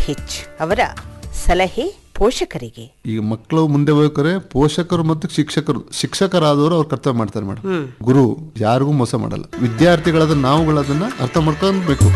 ಹೆಚ್ ಅವರ ಸಲಹೆ ಪೋಷಕರಿಗೆ. ಈಗ ಮಕ್ಕಳು ಮುಂದೆ ಹೋಗ್ತಾರೆ, ಪೋಷಕರು ಮತ್ತು ಶಿಕ್ಷಕರಾದವರು ಅವ್ರು ಕರ್ತವ್ಯ ಮಾಡ್ತಾರೆ ಮೇಡಮ್. ಗುರು ಯಾರಿಗೂ ಮೋಸ ಮಾಡಲ್ಲ. ವಿದ್ಯಾರ್ಥಿಗಳಾದ ನಾವುಗಳದನ್ನ ಅರ್ಥ ಮಾಡ್ಕೊಬೇಕು.